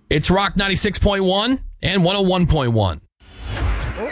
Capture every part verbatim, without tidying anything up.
It's Rock ninety-six point one and one oh one point one. You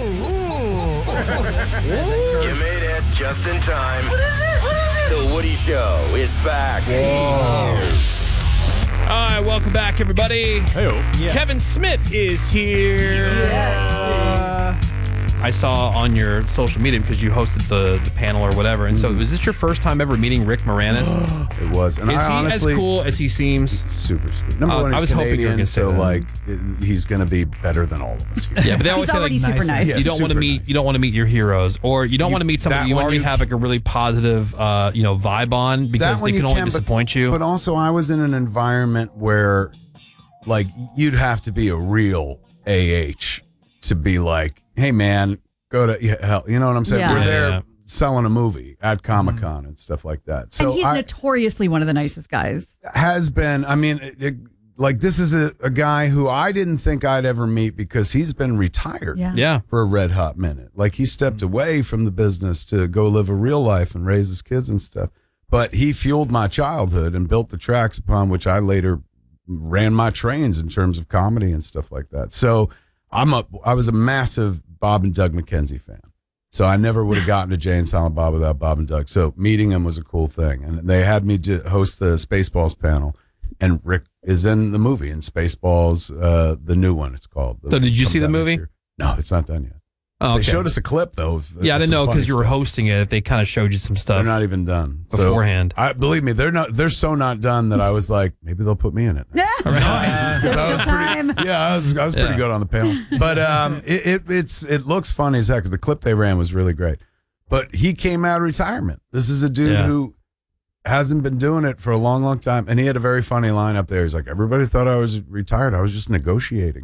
made it just in time. The Woody Show is back. Whoa. All right, welcome back, everybody. Hey-o. Yeah. Kevin Smith is here. Yeah. I saw on your social media because you hosted the, the panel or whatever. And so, was this your first time ever meeting Rick Moranis? It was. And is I he honestly, as cool as he seems? Super sweet. Number Uh, one, he's I was hoping you were Canadian, gonna say so that. like it- he's going to be better than all of us here. Yeah, but they always He's say already like super nice. Yeah, you don't want to super meet nice. you don't want to meet your heroes, or you don't You- want to meet someone that you one already you- have like a really positive uh, you know vibe on because That they one can you only can, but- disappoint you. But also, I was in an environment where, like, you'd have to be a real A H to be like, "Hey, man, go to yeah, hell." You know what I'm saying? Yeah. We're Yeah, there yeah. selling a movie at Comic Con and stuff like that. So and he's I, notoriously one of the nicest guys. has been. I mean, it, it, like this is a, a guy who I didn't think I'd ever meet because he's been retired. Yeah. yeah, For a red hot minute. Like he stepped away from the business to go live a real life and raise his kids and stuff. But he fueled my childhood and built the tracks upon which I later ran my trains in terms of comedy and stuff like that. So I'm a I was a massive Bob and Doug McKenzie fan. So I never would have gotten to Jay and Silent Bob without Bob and Doug. So meeting him was a cool thing. And they had me to host the Spaceballs panel. And Rick is in the movie, in Spaceballs, uh, the new one, it's called. So did you Comes see the out next movie? year. No, it's not done yet. oh, okay. They showed us a clip, though. Of, yeah, I of didn't some know funny because you were stuff. hosting it. If they kind of showed you some stuff, They're not even done So beforehand. I believe me, they're not. They're so not done that I was like, maybe they'll put me in it. Yeah. Nice. There's I was still time. pretty, yeah, I was. I was pretty Yeah. good on the panel, but um, it, it it's it looks funny as heck. The clip they ran was really great, but he came out of retirement. This is a dude Yeah. who hasn't been doing it for a long, long time, and he had a very funny line up there. He's like, everybody thought I was retired. I was just negotiating.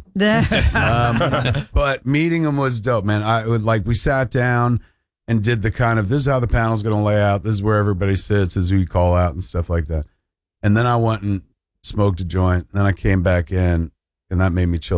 um, but meeting him was dope, man. I would like we sat down and did the kind of this is how the panel's going to lay out. This is where everybody sits. This is who you call out and stuff like that. And then I went and smoked a joint. And then I came back in, and that made me chill.